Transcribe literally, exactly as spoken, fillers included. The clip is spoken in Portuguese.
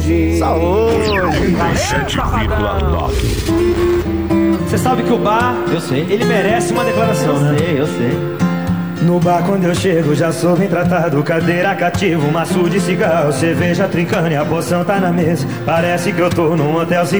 hoje. Só hoje. sete vírgula nove. Você sabe que o bar, Eu sei. ele merece uma declaração, Eu né? sei, eu sei. No bar quando eu chego já sou bem tratado. Cadeira cativo, maço de cigarro, cerveja trincando e a poção tá na mesa. Parece que eu tô num hotel